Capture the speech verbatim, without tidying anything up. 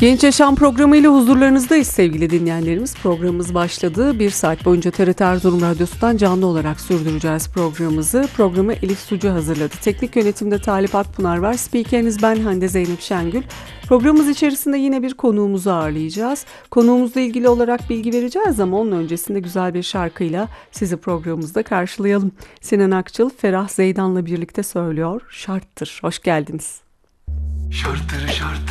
Genç Yaşam programıyla huzurlarınızdayız sevgili dinleyenlerimiz. Programımız başladı. Bir saat boyunca T R T Erzurum Radyosu'ndan canlı olarak sürdüreceğiz programımızı. Programı Elif Sucu hazırladı. Teknik yönetimde Talip Akpınar var. Spikeriniz ben Hande Zeynep Şengül. Programımız içerisinde yine bir konuğumuzu ağırlayacağız. Konuğumuzla ilgili olarak bilgi vereceğiz ama onun öncesinde güzel bir şarkıyla sizi programımızda karşılayalım. Sinan Akçıl, Ferah Zeydan'la birlikte söylüyor. Şarttır. Hoş geldiniz. Şarttır şarttır